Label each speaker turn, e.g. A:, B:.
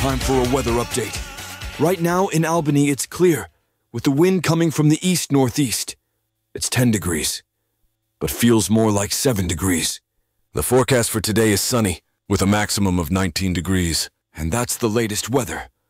A: time for a weather update. Right now in Albany, it's clear, with the wind coming from the east-northeast. It's 10 degrees, but feels more like 7 degrees. The forecast for today is sunny, with a maximum of 19 degrees. And that's the latest weather.